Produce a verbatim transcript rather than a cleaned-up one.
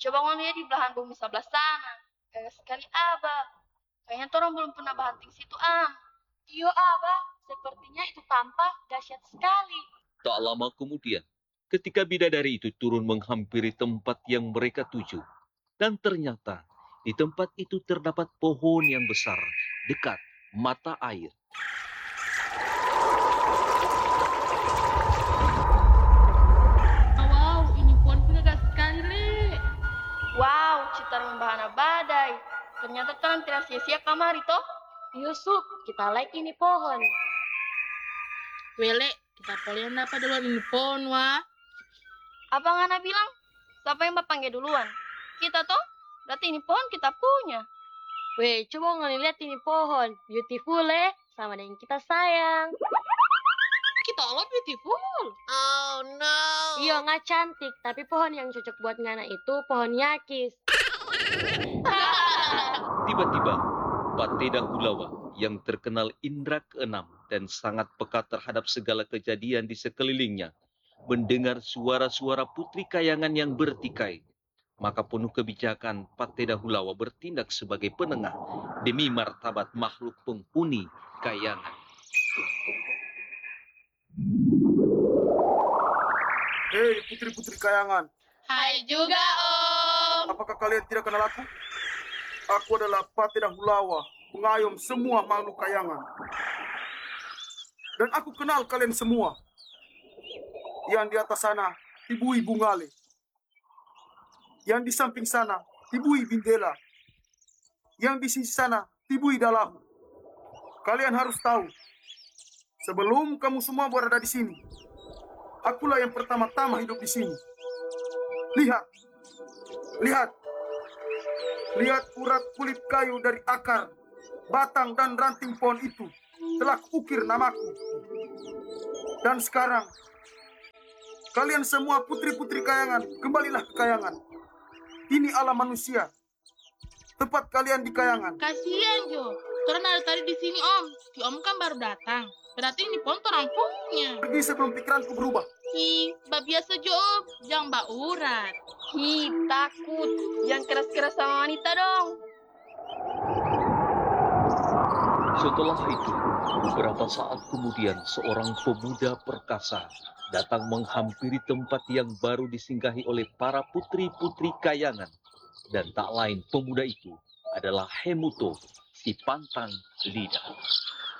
Coba ngomong lihat di belahan bumi sebelah sana. Gagah sekali Abah. Kayaknya orang belum pernah banting situ, Am. Iyo Abah, sepertinya itu tampak dahsyat sekali. Tak lama kemudian, ketika bidadari itu turun menghampiri tempat yang mereka tuju, dan ternyata di tempat itu terdapat pohon yang besar dekat mata air. Wow, ini pohon gagah sekali, Le. Wow, citarum bahana badai. Ternyata terang tidak sia-sia kamari, toh? Yusuf, kita like ini pohon. Wele, kita boleh dapat duluan ini pohon, wah. Apa ngana bilang? Siapa yang bapanggil duluan? Kita toh? Berarti ini pohon kita punya. Weh, coba ngeliat ini pohon. Beautiful, Le. Sama dengan kita sayang. Kita all beautiful. Oh no. Iyo, nggak cantik. Tapi pohon yang cocok buat ngana itu pohon yakis. Tiba-tiba, Pateda Hulawa yang terkenal indra keenam dan sangat peka terhadap segala kejadian di sekelilingnya, mendengar suara-suara putri kayangan yang bertikai. Maka penuh kebijakan, Pateda Hulawa bertindak sebagai penengah demi martabat makhluk penghuni kayangan. Hei putri-putri kayangan, Hai juga, Om. apakah kalian tidak kenal aku? Aku adalah Pateda Hulawa, pengayom semua makhluk kayangan. Dan aku kenal kalian semua. Yang di atas sana, Tibui Bungale. Yang di samping sana, Tibui Bindela. Yang di sisi sana, Tibui Dalahu. Kalian harus tahu, sebelum kamu semua berada di sini, akulah yang pertama-tama hidup di sini. Lihat, lihat, lihat urat kulit kayu dari akar, batang dan ranting pohon itu telah kuukir namaku. Dan sekarang, kalian semua putri-putri kayangan, kembalilah ke kayangan. Ini alam manusia. Tempat kalian di kayangan. Kasihan, Jo. Torang dari tadi di sini, Om. Si Om kan baru datang. Berarti ini pohon torang punya. Pergi sebelum pikiranku berubah. Hi, mbak biasa, Jo, Om. Jangan mbak urat. Hi, takut. Jangan keras-keras sama wanita dong. Setelah itu, beberapa saat kemudian seorang pemuda perkasa datang menghampiri tempat yang baru disinggahi oleh para putri-putri kayangan. Dan tak lain pemuda itu adalah Hemuto, si pantang lidah.